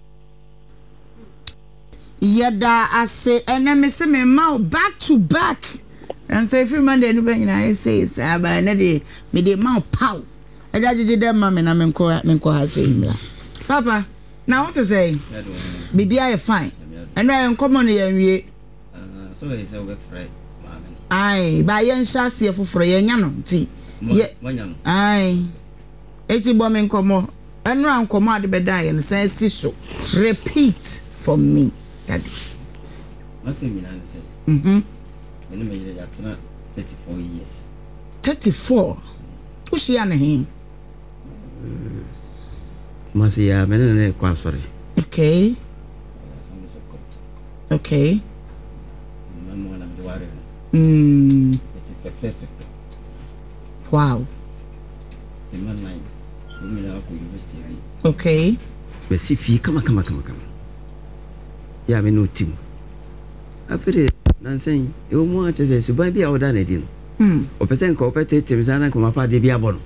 Yada ase enemy se me ma back to back. And say free man dey no be na say say ba na dey me dey ma pow. Ejajeje dem ma me na me nko ha say imla. Papa, now what to say? Bibia is fine. And I common ye so he say we free mama. Ai, ba ye nhase ye foforo ye nya no nti. Ye ai. Eti bo me nkomo. Enu ankomo ade beda ye no say si so. Repeat for me, daddy. Must me na say. When me ye that 34 years. 34. Who she na him? Must ya me na kwa sorry. Okay. Okay. Wow. Okay. Besifi kama. Ya me no team. Apere nansen e o mu ache se suban bia oda na di no. O pesen ko pete temizana ko mafa de bia bono.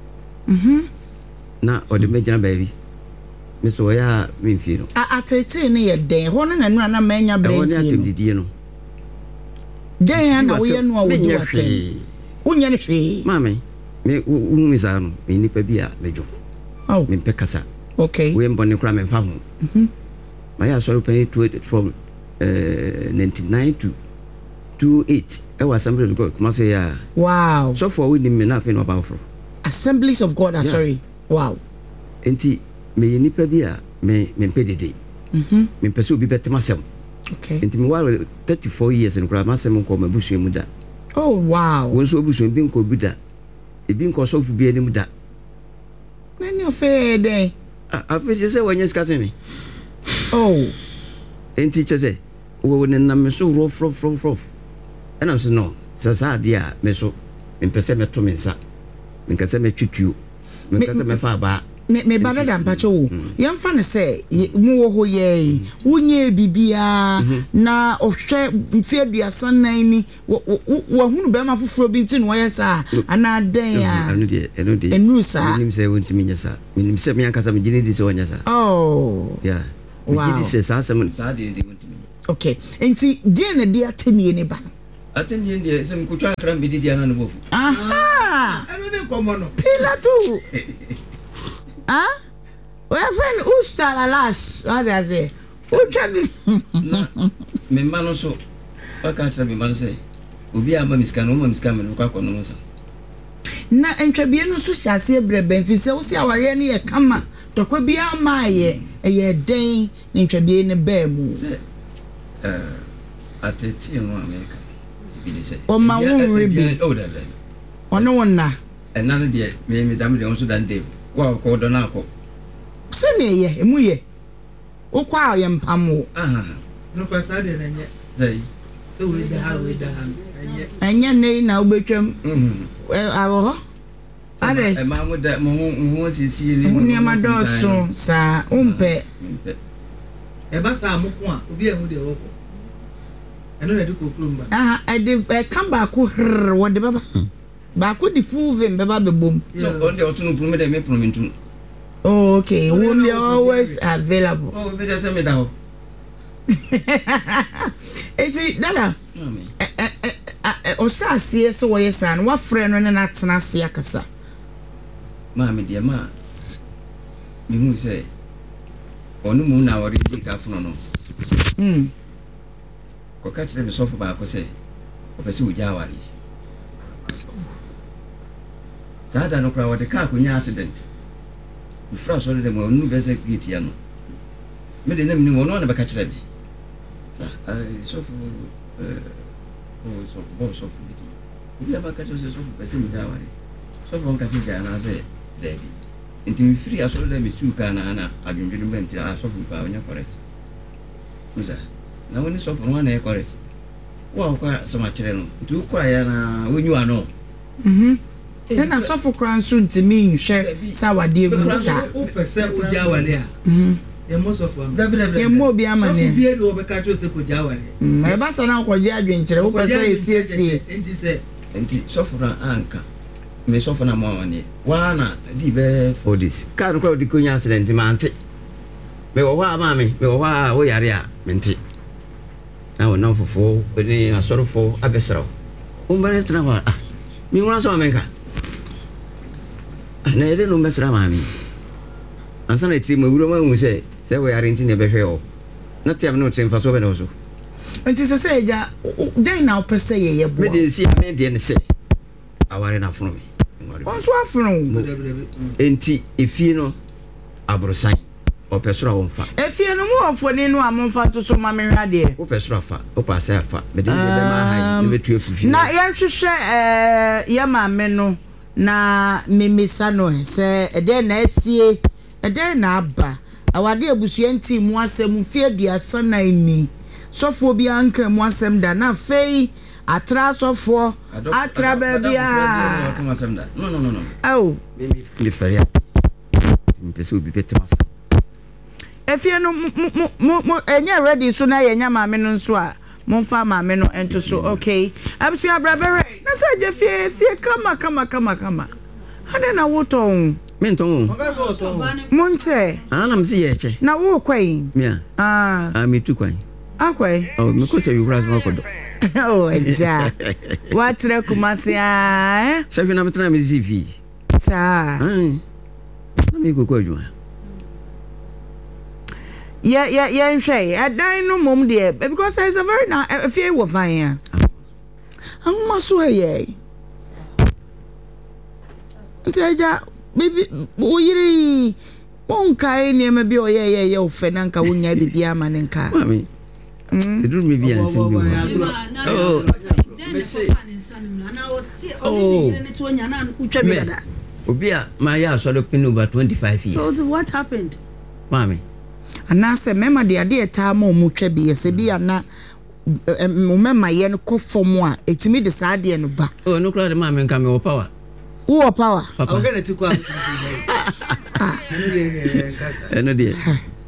Na o de mejina baby. Me so ya me fi no. Atete ne ye den. Ho na nanu na manya brenti no. Den na wo ye no a wo do aten. Unya ne hwe. Mame, me unu za no, me nipa bia mejo. Oh. Me pekasa. Okay. We mbone kra me fa ho. My sorry penny from 99 to 28. I was Assembly of God. Must say yeah. Wow. So for we me na no about for. Assemblies of God, sorry. Wow. Enti me nipa bia me pedede. Me pese obi betema sem. Okay. Enti me ware 34 years in kra masem ko mabusu mu da. Oh wow. Won so obusu bi nko bi da. Ebi nko so fu bi anim da. Nani ofe dey. Afi je se wanya ska se me. Oh. Enti che se wo ne na me so rof. Ena so no. Sa dia me so me pese me to me nsa. Me kase me twitwuo. Me kase me fa ba. me bada da mpacho wo yemfa ne se mu wo ho ye wonye bibia na ohwe mfi aduasa nan ni wo hunu be ma foforo bi nti no ye sa ana den ya enu sa minim se wontimi nya sa minim se me akasa me gine di se wonya sa yeah wow di se sa sam sa de wontimi okay enti die na dia atenie ne ba atenie die se me kutwa kram bi di ana no bofu aha anu ne komo no pila tu we friend ustala lash what does it uchabi me mano so aka tra me mano say obi ama miska no ma miska me no kwa kono sa na entwabie no so hyase brebe mfise wo si aware ne ye kama tokwa bi ama ye den na entwabie ne ba mu ateti no America bi ni say o ma won rebi o da ono wonna ena no de me dam de so dan de wa ko do na ko se ne ye emu ye wo kwa ye mpamo no kwasa de na nye sai so we da anya ne na obetwam awo ade ma mo da mo sisi ni ni ma do so sa umpe e ba sa mo ko a obi ehu de wo ko eno na de ko klumba ade kan ba ko wo de baba ba ko di fuve baba be bom so on de otunu prume de me prumintu oh okay we always available oh be de se me da ho eti dada o sha sie so wo yesan wa frɛ no ne na tena se akasa ma me de ma mi hu se onu mu na wori di ka funo no ko ka kire me sofo ba ko se o pese o ja wari sada no kra wode ka ko nya accident mi fra so de mo nu be se gate ya no me de na mi ni wono na be ka kire me sa sofo so sofo bi ya ba ka kire se sofo pese mi ja wari sofo on ka se ja na se debi inti mi free aso de mi tu ka na adwendwenu benti sofo ba onya correct uza na woni sofo no na e correct wa kwa sama kire no tu kwa ya na wonyu ano na sofo kran so ntimi nhwe sa wade egu sa o pese o ja wale a ye mo sofo am ye mo bi amane sofo bi do be ka to se ko ja wale e ba sa na ko je adwenkyere o pese esiesie enti sofo na anka me sofo na mo wane wa na di be for this ka no kwa di ko nya accident mante me wo wa ma me wo wa wo yare a mente na wo na fofo ni asorofo abesrawo o mbare tra wa mi wona so amenka na ede no mesra ma mi ansa na tri ma wuro ma hu se wo yare nti ne be hwe o na tiam no trim fa so be no so enti se ja den na opese ye bo me de si ame de ne se aware na funu me onso afunu enti efie no abrosan opesura won fa efie no mu ofoni no amfa to so ma me hwa de opesura fa opase afa me de be ma ha ne betu efifi na ye hwehwe ye ma me no na memesa no se ede na asie ede na aba awade abusua nti mu asem fie aduasa na ni sofo bi anka mu asem da na fei atra sofo atra ba bia no au me faria me peso bi petmas efie no mo enye ready so na ye nya maame no nso a monfa maame no ento so okay absu abrabere na se je fie kama hade na woton menton monche ana mzi yeche na wo kwai mia mi tu kwai akwai oh me ko se you ras ma kodo oh eja watre kumase se vi na metra me zivi sa na me ko adwa yeah nhwe adan no mom de because it's a very na fear wo fine am so ye nteja bibi oyiri monkai ne ma bi oyeye ofe na nka wonya bibi ama ne nka mami edu mi bi anse bi obi a ma ya so do pin over 25 years so what happened mami anase mema de ade eta ma omutwa bi yese bi ana mema ye no kofom a etimi de saade no ba oh no kra de mami nka me wo power wo power I'm going to ɛno deɛ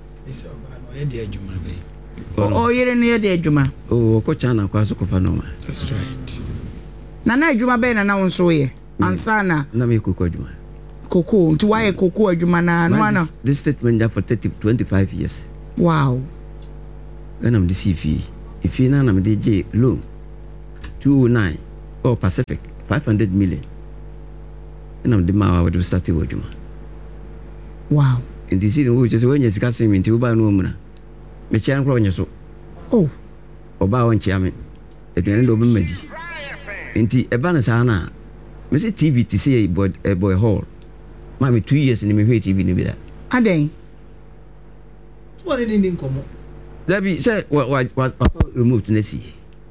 ɔyere no yɛ de adwuma ɔkɔ China kɔ aso kɔfa nɔma. That's right. Na adwuma bɛn na wo nso yɛ ansa na me koko adwuma koko nti wayɛ koko adwuma na no ana this statement for 25 years. Wow. When I'm the CFE if you know I'm the J loan 209 or Pacific 500 million and I'm the ma would start adwuma. Wow. In the city which is when you're discussing me to buy no woman me chan kro nyeso. Oh oba won chiame eduane do be madi enti eba na saa na me see TV to see a boy hall ma me 2 years ni me hwe TV ni bi da aden what any nin komo that be say what remote na see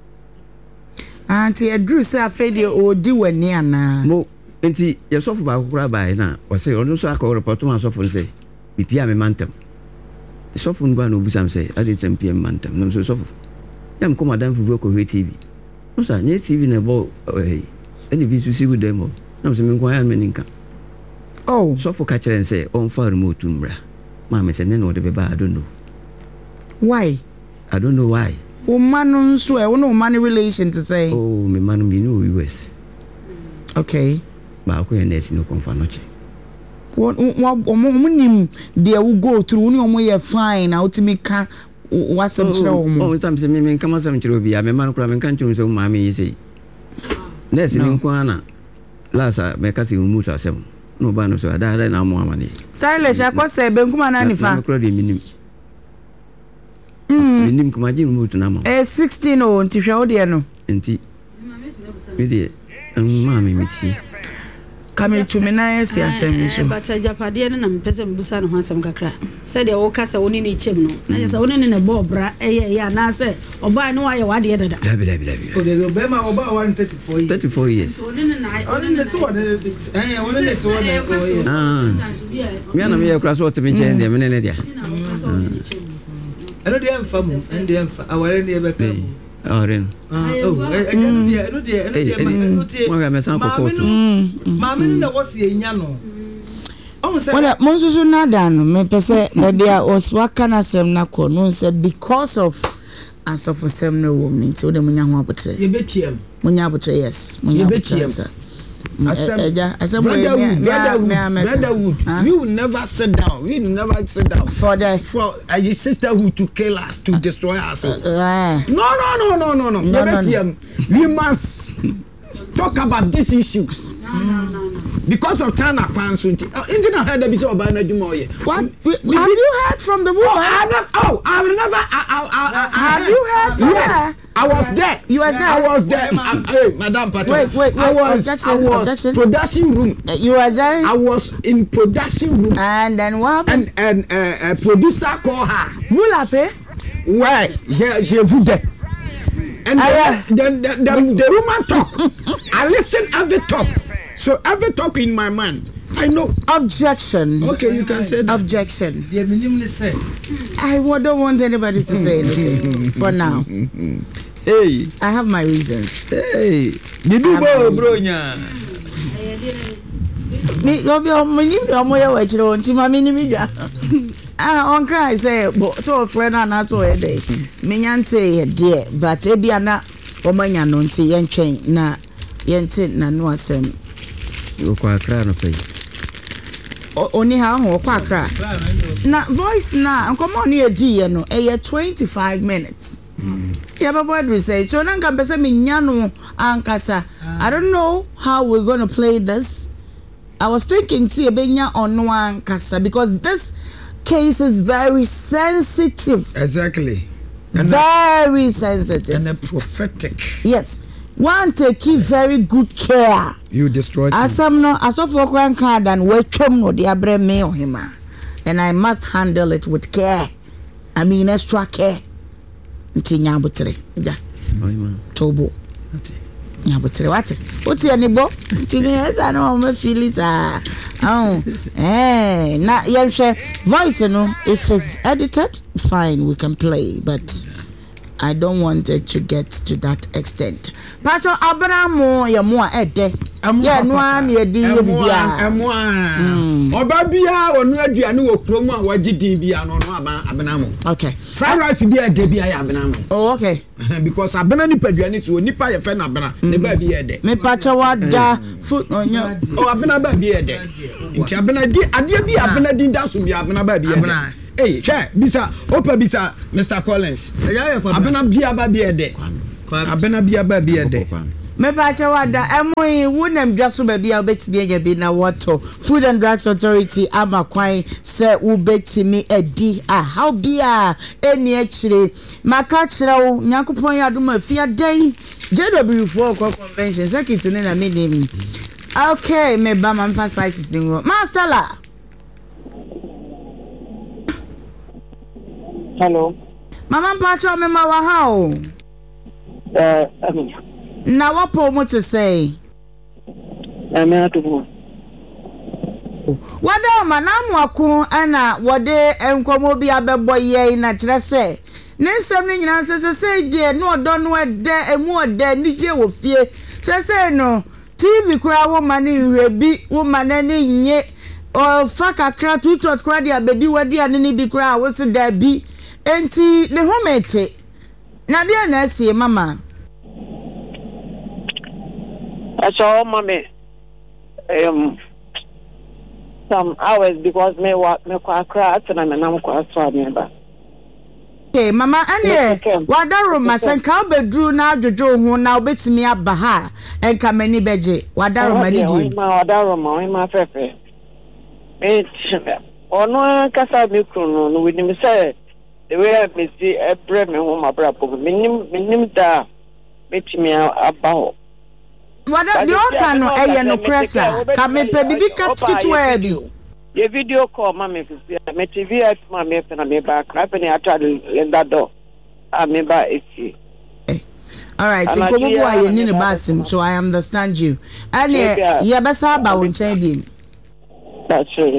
anti edru say afede odi wani ana mo enti ye sofu ba kokora ba na o say onu so akọ report ma sofu say bipia me mantem sofu nba no busam say ade tempiem mantem nam so sofu yam ko madam fufu ko hwe TV no sa nye TV na bo any bi su si with them nam so me ko ya me ninka oh sofu ka kire say on fa remote umra ma me say ne no de be ba I don't know why o manu nso e wo no man relation to say oh me manu bi no US okay ba ko en esi no konfa noche nim they will go through ni omo ye fine na utimi ka wasam kire omo oh sam se me kama sam kire obi ya me man kura me kan chun so ma me yi sei na esi ni nko ana lasa me ka si mu to asem no ba no so ada na mo amane stylish akose be nkuma na nifa minim kuma ji mu to na ma 16 o nti hwe o de no nti me de ma me michi kame tumi na esi asem so but japade na mpese mbusa no ho asem kakra se de wo kasa woni ni chem no na se woni ne bobra ya na se oba no waye wade dada dabi o de be ma oba 34 years woni ne na woni ne so woni ne so woni mi ana me yakra so temi nche de me ne dia eno de emfa mu ende emfa aware ne be ka Oren. Eno tie. Mo ga me san kokoto. Ma me na wo se enya no. Wala monsusu na da no me pese na bia oswaka na sem na ko no se because of asofo sem na wo mi nti wo de munya ho abotre. Ye betiem. Munya abotre yes. Munya abotre. Brotherhood. We will never sit down. We will never sit down for a sisterhood to kill us, to destroy us. No. No. We must talk about this issue. Because of China Pansunti. Indian heard the bishop of Banadumoye. What? Have you heard from the woman? I've never. Have you heard from her? I was there. You were there? I was there. Hey, Madam Patel. Wait. I was production room. You were there? I was in production room. And then what happened? And a producer called her. Vous l'avez? Ouais, je vous dis. And then the woman talk. I listen every talk. So every talk in my mind, I know. Objection. Okay, you can say that. Objection. The minimally said. I don't want anybody to say anything for now. Hey, I have my reasons. Hey, did you go, bronya? Me go be on me omoye wachire onti ma me ni mi dwa. On cry say so friend na so e dey. Me nyante e dey but e bia na omanya no nti ye ntwen na ye nti na no asem. Kwa akra no pay. Oni ha ho kwa akra. Na voice na nkomo no e di ye no e 25 minutes. Yeah, but what we say? So now can pesa me nyano ankasa. I don't know how we're going to play this. I was thinking see benya on one ankasa because this case is very sensitive. Exactly. Very sensitive. And prophetic. Yes. One take very good care. You destroyed him. Asam no asofo kwan card and we twem no de abre me ohima. And I must handle it with care. I mean extra care. Nti nyabotre ja tobo nyabotre what ani bo nti me esa na o me feel it na yehwe voice no if it's edited fine we can play but I don't want it to get to that extent. Pacho Abramo ya mo ede Yeah, no one ye di ye bia. Oba bia onu aduane wo kromu a wagidi bia no no abenamo. Okay. Fried rice bia de bia ya abenamo. Oh, okay. Because abena ni paduane so nipa ye fe na abena. Ne ba bia de. Me pacha wada food onyo. Oh, abena ba bia de. Nti abena di ade bia abena din da so bia abena ba bia de. Hey, che, bisa, opa bisa, Mr. Collins. Abena bia ba bia de. Abena bia ba bia de. Me pacha wada emoi wunem dwaso ba bia obetimi anya bi na water. Food and Drugs Authority amakwan se ubetimi edi how bia eni akire maka kire wo Nyankopon ya dum afia dan JW4 convention circuit ne na me dem. Okay, me ba man fast spices ding ro. Master la. Hello. Mama pacha me ma wa ha o. Na wapo mo to say. Wada manamu aku ana wode enkomo bi abebo ye na kire se. Ne nsem ne nyina se de no odo no ede emu ode nije wo fie. Se no TV kura wo mani hwe bi wo manani nye o faka kra tutot kura dia bedi wadi anini bi kura wo se da bi. Enti ne homete. Na dia na sie mama. I saw mommy some hours because me kwa cry and I'm na kwa so me. Okay, mama ane wadaro masanka bedru na adwojo ho na obetimi aba ha enka mani beje wadaro mani di ma wadaro ma fefe ono kasa mi kunu no we nim say the way me see ebre me ho ma bra po minim da betimi aba ho. Wada the okano eye no pressa ka me pe bibi katkitu e bi ye video call mama me TV at mama me na me back na pe ni ata in that door me ba eti. All right, nkomo bo aye ni ne basim so I understand you. And ye besa ba won chen bi. That's true.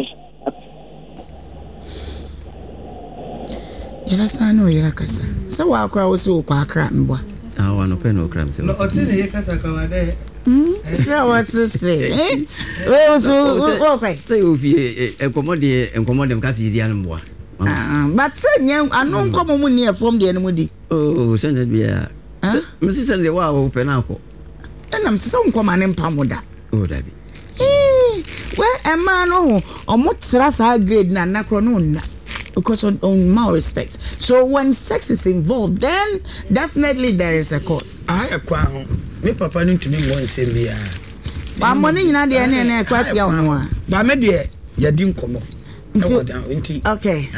Ye besa no yira kasa. So wa akra wo so kwa akra mbo. Ah, wa no pe no kram se. No, otine ye kasa ka wa de. So what to say? Oh, okay. Say ofi enkomode kasi di anmboa. But say nyam anu nkomo mu ne from de enmu di. Oh, send it bia. Me si send the wa wo pe na ko. Enam se nkomo ane mpamoda. Oh, dabi. Where a man no omo tra sa grade na nakro no na. Because on more respect. So when sex is involved, then definitely there is a cause. I me papa no ntumi mo nsem bia. Ba money nyina de na kwati ya ho a. Ba me de ya di nkomo. Nti. Okay.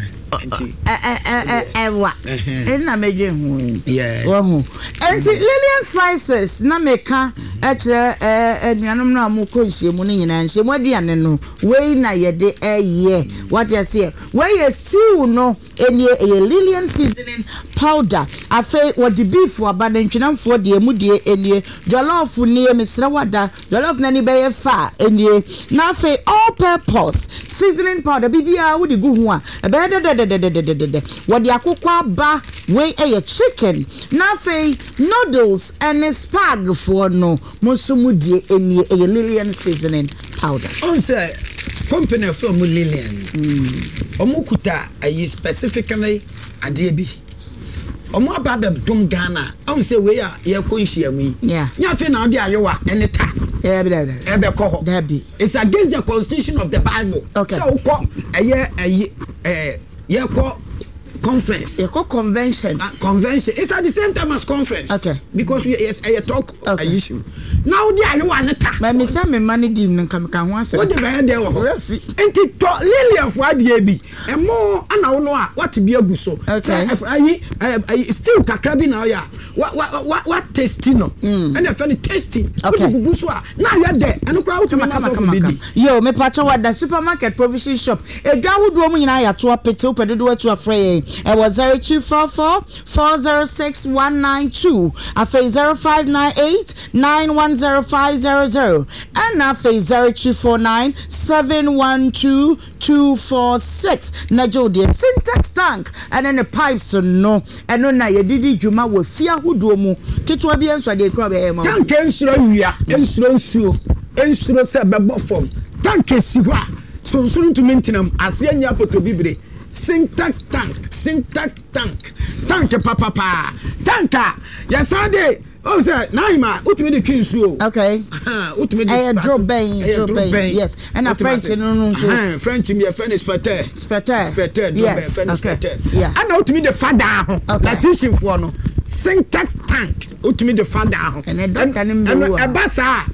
Ewa. Na meje hu. Yeah. Wo. Enti Lillian Spices na meka ekire anuanom na amoko nhyiemu ne nyina nhyiemu aduane no wei na yede what you say where you see no enie Lillian seasoning powder afa what the beef waba na ntwenamfo de emu de enie jollof ne mesra wada jollof na ni be fa enie na afa all purpose seasoning powder bibia wo de gu ho a de what the akokwa ba we chicken na afa noodles and spag for no musumu die enie Lillian seasoning powder on say company from Lillian omukuta ayi specifically ade bi omo ababa dum Ghana on say we ya ye konhyiamu yi nya fe na ode ayewa ene ta ebe ko it's against the constitution of the Bible so ko ye ko conference convention it's at the same time as conference because we talk issue now they are one attack but me say me money di nka ho ase what the be there wo enti to Lillian for ade bi e mo ana wo no a what be aguso still kakra bi na ya what tasting no and the funny tasting gugu so a na ya there eno kra wo to make yo me pacho wada supermarket provision shop edwa wodo mu nyina ya to apete opedodo atu afre It was 0244-406-192. I face 0598-910500. And I face 0249-712-246. Najo the syntax tank and then the pipes no. And no na ye didi juma wo fia hudo mu. Kitwa bi enso de kra be ma. Tank ensuro wia, ensuro nsuo, ensuro se bebo form. Tank esi ho a so to maintenance ase anya poto bibre. Syntax tank. Tank papa. Tanka. Yasade. Oh, sir, Naima, ultimate the king show. Okay. Ultimate drop bang. Yes. And a French, French, me a friend is Spetter. Yes. Okay. Yeah. And ultimate the father. That teaching for no. Syntax tank. Ultimate the father. And a bassa.